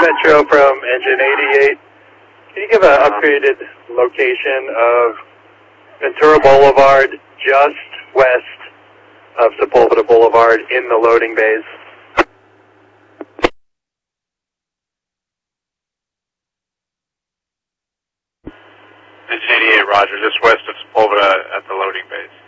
Metro from Engine 88. Can you give an upgraded location of Ventura Boulevard just west of Sepulveda Boulevard in the loading bays? Engine 88, roger, just west of Sepulveda at the loading bays.